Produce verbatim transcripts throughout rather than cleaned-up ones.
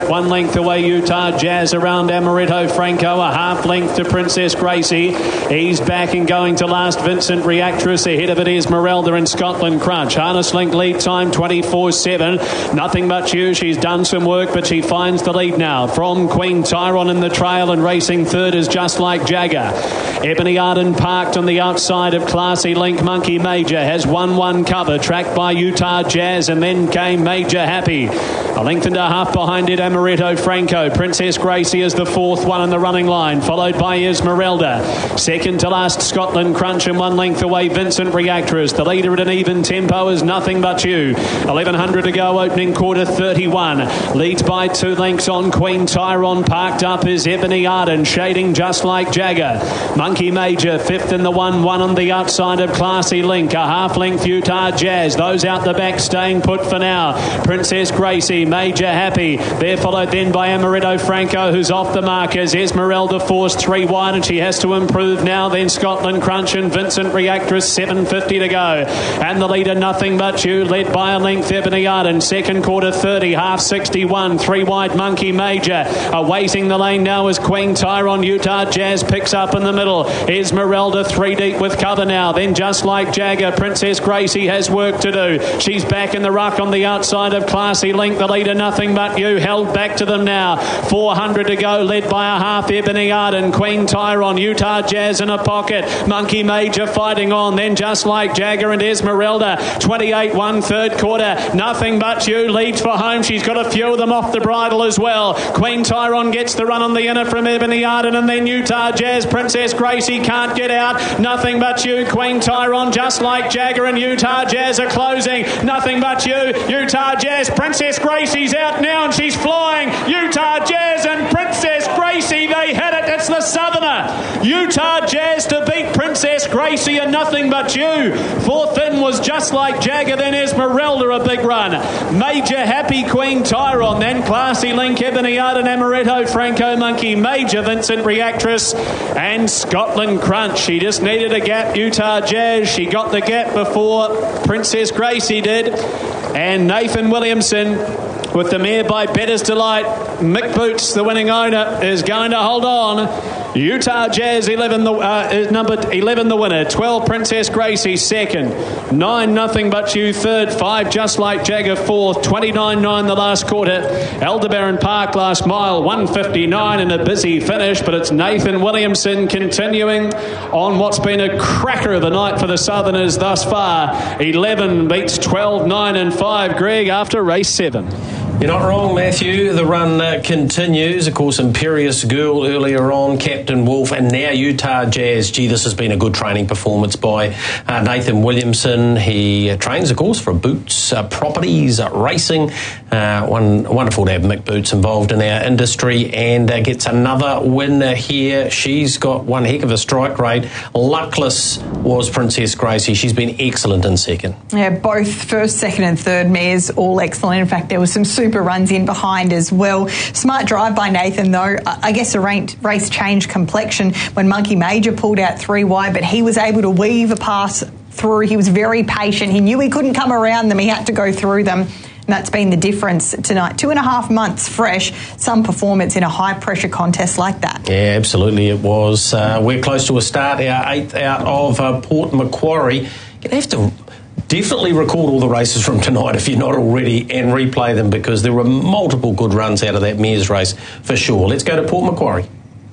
One length away, Utah Jazz around Amaretto Franco, a half length to Princess Gracie. He's back and going to last, Vincent Reactress. Ahead of it is Merelda and Scotland Crunch. Harness Link lead time twenty-four seven. Nothing But You. She's done some work, but she finds the lead now from Queen Tyron in the trail, and racing third is Just Like Jagger. Ebony Arden parked on the outside of Classy Link. Monkey Major has one one cover, tracked by Utah Jazz, and then came Major Happy. A length and a half behind it, Amaretto Franco. Princess Gracie is the fourth one in the running line, followed by Esmeralda. Second to last, Scotland Crunch, and one length away, Vincent Reactress. The leader at an even tempo is Nothing But You. eleven hundred to go, opening quarter thirty-one. Leads by two lengths on Queen Tyron. Parked up is Ebony Arden, shading Just Like Jagger. Monkey Major, fifth in the one one on the outside of Classy Link. A half length Utah Jazz. Those out the back staying put for now. Princess Gracie, Major Happy. They're followed then by Amaretto Franco, who's off the mark as Esmeralda forced three wide, and she has to improve now. Then Scotland Crunch and Vincent Reactress, seven fifty to go. And the leader, Nothing But You, led by a length, Ebony Arden. Second quarter thirty, half sixty-one. Three wide, Monkey Major. Awaiting the lane now is Queen Tyron. Utah Jazz picks up in the middle. Esmeralda three deep with cover now. Then Just Like Jagger. Princess Gracie has work to do. She's back in the ruck on the outside of Classy Link. The leader, Nothing But You, held back to them now. four hundred to go, led by a half, Ebony Arden. Queen Tyron, Utah Jazz in a pocket. Monkey Major fighting on. Then Just Like Jagger and Esmeralda. twenty-eight one, third quarter. Nothing But You leads for home. She's got a few of them off the bridle as well. Queen Tyron gets the run on the inner from Ebony Arden, and then Utah Jazz. Princess Gracie can't get out. Nothing But You, Queen Tyron, Just Like Jagger, and Utah Jazz are closing. Nothing But You, Utah Jazz. Princess Gracie's out now, and she's flying. Utah Jazz and Princess Gracie, they had it. It's the Southerner. Utah Jazz to beat Princess Gracie and Nothing But You. Fourth in was Just Like Jagger, then Esmeralda, a big run. Major Happy, Queen Tyron, then Classy Link, Ebony Arden, Amaretto Franco, Monkey Major, Vincent Reactress, and Scotland Crunch. She just needed a gap, Utah Jazz. She got the gap before Princess Gracie did. And Nathan Williamson, with the mare by Better's Delight, Mick Boots, the winning owner, is going to hold on. Utah Jazz, eleven, the, uh, is number eleven, the winner. twelve, Princess Gracie, second. nine, Nothing But You, third. five, Just Like Jagger, fourth. twenty-nine nine the last quarter. Aldebaran Park last mile, one fifty-nine, and a busy finish. But it's Nathan Williamson continuing on what's been a cracker of the night for the Southerners thus far. eleven beats twelve, nine and five, Greg, after race seven. You're not wrong, Matthew. The run uh, continues. Of course, Imperious Girl earlier on, Captain Wolf, and now Utah Jazz. Gee, this has been a good training performance by uh, Nathan Williamson. He uh, trains, of course, for Boots uh, Properties uh, Racing. Uh, one, wonderful to have Mick Boots involved in our industry, and uh, gets another win here. She's got one heck of a strike rate. Luckless was Princess Gracie. She's been excellent in second. Yeah, both first, second and third mares all excellent. In fact, there was some super runs in behind as well. Smart drive by Nathan, though. I guess the race changed complexion when Monkey Major pulled out three wide, but he was able to weave a pass through. He was very patient. He knew he couldn't come around them. He had to go through them. And that's been the difference tonight. Two and a half months fresh, some performance in a high-pressure contest like that. Yeah, absolutely it was. Uh, we're close to a start, our eighth out of uh, Port Macquarie. You have to definitely record all the races from tonight if you're not already, and replay them, because there were multiple good runs out of that mares race for sure. Let's go to Port Macquarie.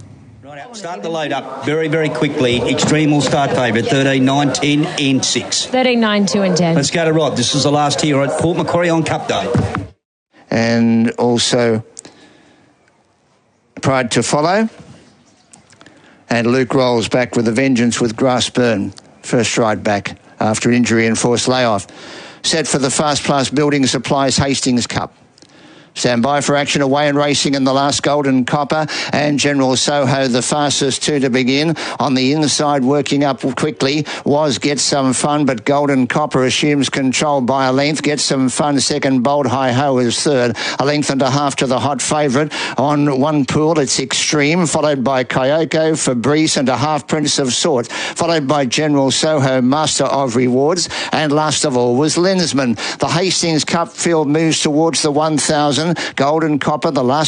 Start the load up very, very quickly. Extreme will start favourite, thirteen, nine, ten and six. thirteen, nine, two and ten. Let's go to Rod. This is the last here at Port Macquarie on Cup Day. And also Pride to Follow. And Luke rolls back with a vengeance with Grassburn. First ride back after injury and forced layoff. Set for the Fast Plus Building Supplies Hastings Cup. Stand by for action away and racing in the last Golden Copper, and General Soho, the fastest two to begin. On the inside, working up quickly, was Get Some Fun, but Golden Copper assumes control by a length. Get Some Fun second, Bold Hi Ho is third. A length and a half to the hot favourite. On one pool, it's Extreme, followed by Kyoko, Fabrice, and a half Prince of Sorts, followed by General Soho, Master of Rewards, and last of all was Lensman. The Hastings Cup field moves towards the one thousand. Golden Copper, the last